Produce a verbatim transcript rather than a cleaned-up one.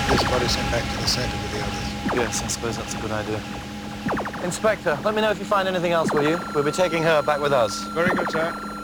have this body sent back to the centre with the others. Yes, I suppose that's a good idea. Inspector, let me know if you find anything else, will you? We'll be taking her back with us. Very good, sir.